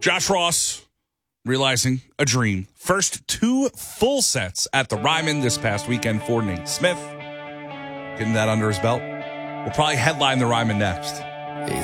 Josh Ross realizing a dream. First 2 full sets at the Ryman this past weekend for Nate Smith. Getting that under his belt. We'll probably headline the Ryman next.